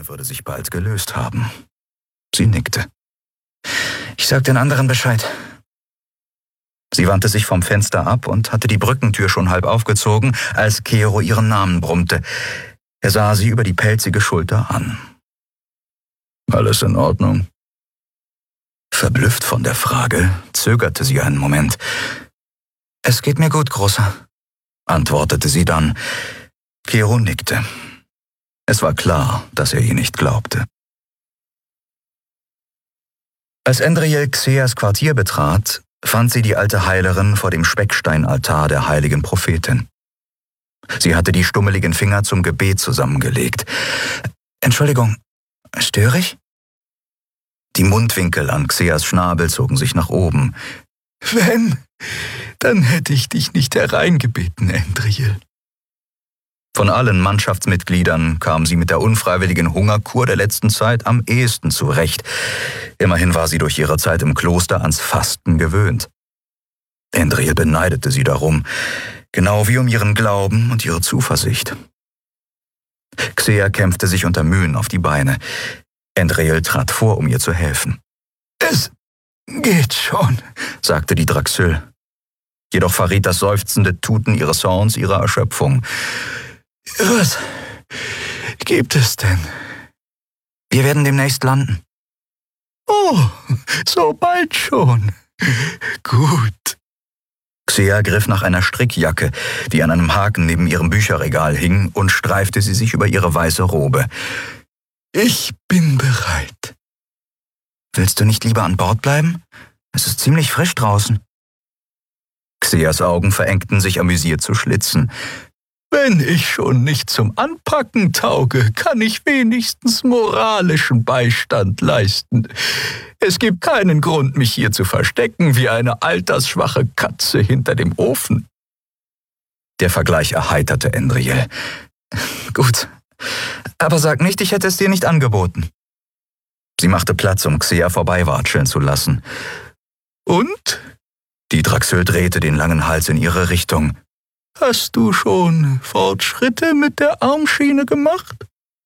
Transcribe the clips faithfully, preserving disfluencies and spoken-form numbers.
Probleme würde sich bald gelöst haben. Sie nickte. »Ich sag den anderen Bescheid.« Sie wandte sich vom Fenster ab und hatte die Brückentür schon halb aufgezogen, als Kero ihren Namen brummte. Er sah sie über die pelzige Schulter an. »Alles in Ordnung?« Verblüfft von der Frage, zögerte sie einen Moment. »Es geht mir gut, Großer«, antwortete sie dann. Kero nickte. Es war klar, dass er ihr nicht glaubte. Als Endriel Xeas Quartier betrat, fand sie die alte Heilerin vor dem Specksteinaltar der heiligen Prophetin. Sie hatte die stummeligen Finger zum Gebet zusammengelegt. »Entschuldigung, störe ich?« Die Mundwinkel an Xeas Schnabel zogen sich nach oben. »Wenn, dann hätte ich dich nicht hereingebeten, Endriel.« Von allen Mannschaftsmitgliedern kam sie mit der unfreiwilligen Hungerkur der letzten Zeit am ehesten zurecht. Immerhin war sie durch ihre Zeit im Kloster ans Fasten gewöhnt. Endriel beneidete sie darum, genau wie um ihren Glauben und ihre Zuversicht. Xea kämpfte sich unter Mühen auf die Beine. Endriel trat vor, um ihr zu helfen. »Es geht schon«, sagte die Draxyl. Jedoch verriet das seufzende Tuten ihres Horns ihre Erschöpfung. »Was gibt es denn?« »Wir werden demnächst landen.« »Oh, so bald schon. Gut.« Xea griff nach einer Strickjacke, die an einem Haken neben ihrem Bücherregal hing, und streifte sie sich über ihre weiße Robe. »Ich bin bereit.« »Willst du nicht lieber an Bord bleiben? Es ist ziemlich frisch draußen.« Xeas Augen verengten sich amüsiert zu Schlitzen. »Wenn ich schon nicht zum Anpacken tauge, kann ich wenigstens moralischen Beistand leisten. Es gibt keinen Grund, mich hier zu verstecken wie eine altersschwache Katze hinter dem Ofen.« Der Vergleich erheiterte Endriel. »Gut, aber sag nicht, ich hätte es dir nicht angeboten.« Sie machte Platz, um Xea vorbeiwatscheln zu lassen. »Und?« Die Draxyl drehte den langen Hals in ihre Richtung. »Hast du schon Fortschritte mit der Armschiene gemacht?«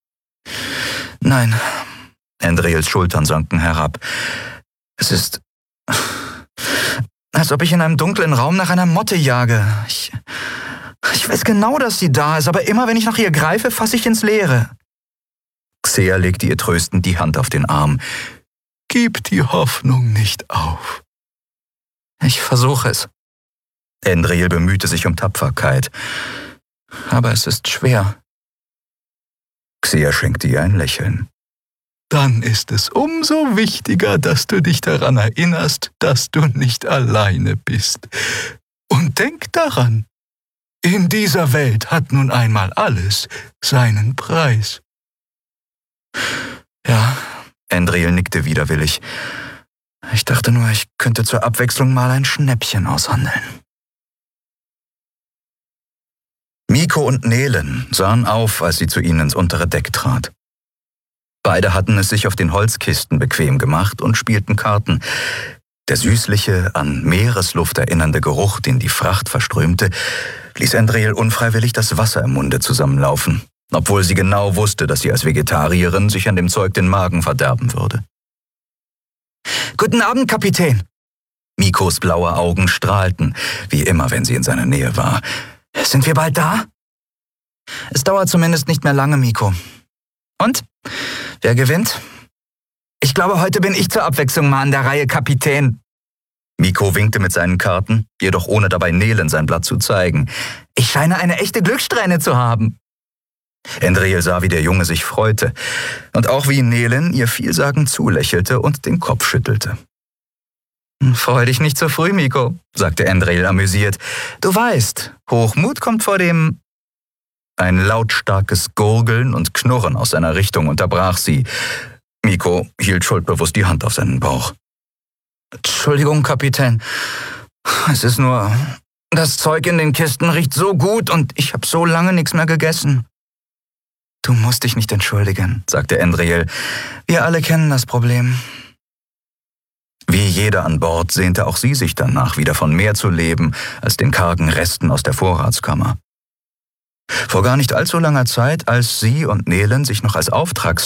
»Nein.« Endriels Schultern sanken herab. »Es ist, als ob ich in einem dunklen Raum nach einer Motte jage. Ich, ich weiß genau, dass sie da ist, aber immer wenn ich nach ihr greife, fasse ich ins Leere.« Xea legte ihr tröstend die Hand auf den Arm. »Gib die Hoffnung nicht auf.« »Ich versuche es.« Endriel bemühte sich um Tapferkeit. »Aber es ist schwer.« Xea schenkte ihr ein Lächeln. »Dann ist es umso wichtiger, dass du dich daran erinnerst, dass du nicht alleine bist. Und denk daran, in dieser Welt hat nun einmal alles seinen Preis.« »Ja«, Endriel nickte widerwillig. »Ich dachte nur, ich könnte zur Abwechslung mal ein Schnäppchen aushandeln.« Miko und Nelen sahen auf, als sie zu ihnen ins untere Deck trat. Beide hatten es sich auf den Holzkisten bequem gemacht und spielten Karten. Der süßliche, an Meeresluft erinnernde Geruch, den die Fracht verströmte, ließ Endriel unfreiwillig das Wasser im Munde zusammenlaufen, obwohl sie genau wusste, dass sie als Vegetarierin sich an dem Zeug den Magen verderben würde. »Guten Abend, Kapitän!« Mikos blaue Augen strahlten, wie immer, wenn sie in seiner Nähe war. »Sind wir bald da?« »Es dauert zumindest nicht mehr lange, Miko.« »Und? Wer gewinnt?« »Ich glaube, heute bin ich zur Abwechslung mal an der Reihe, Kapitän.« Miko winkte mit seinen Karten, jedoch ohne dabei Nelen sein Blatt zu zeigen. »Ich scheine eine echte Glückssträhne zu haben.« Endriel sah, wie der Junge sich freute, und auch wie Nelen ihr vielsagend zulächelte und den Kopf schüttelte. »Freu dich nicht zu früh, Miko«, sagte Endriel amüsiert. »Du weißt, Hochmut kommt vor dem...« Ein lautstarkes Gurgeln und Knurren aus seiner Richtung unterbrach sie. Miko hielt schuldbewusst die Hand auf seinen Bauch. »Entschuldigung, Kapitän. Es ist nur... Das Zeug in den Kisten riecht so gut und ich habe so lange nichts mehr gegessen.« »Du musst dich nicht entschuldigen«, sagte Endriel. »Wir alle kennen das Problem.« Wie jeder an Bord sehnte auch sie sich danach, wieder von mehr zu leben, als den kargen Resten aus der Vorratskammer. Vor gar nicht allzu langer Zeit, als sie und Nelen sich noch als Auftrags